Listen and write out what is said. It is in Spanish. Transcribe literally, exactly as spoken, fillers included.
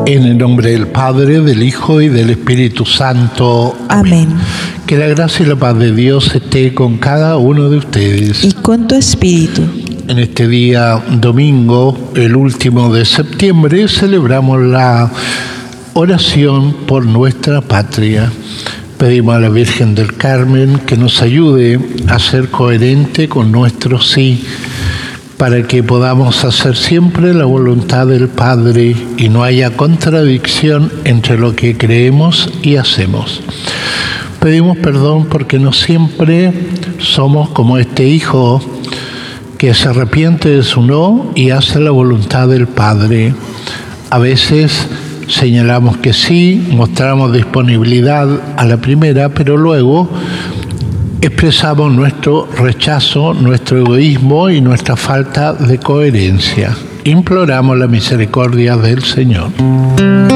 En el nombre del Padre, del Hijo y del Espíritu Santo. Amén. Que la gracia y la paz de Dios esté con cada uno de ustedes. Y con tu espíritu. En este día domingo, el último de septiembre, celebramos la oración por nuestra patria. Pedimos a la Virgen del Carmen que nos ayude a ser coherente con nuestro sí, para que podamos hacer siempre la voluntad del Padre y no haya contradicción entre lo que creemos y hacemos. Pedimos perdón porque no siempre somos como este hijo que se arrepiente de su no y hace la voluntad del Padre. A veces señalamos que sí, mostramos disponibilidad a la primera, pero luego expresamos nuestro rechazo, nuestro egoísmo y nuestra falta de coherencia. Imploramos la misericordia del Señor.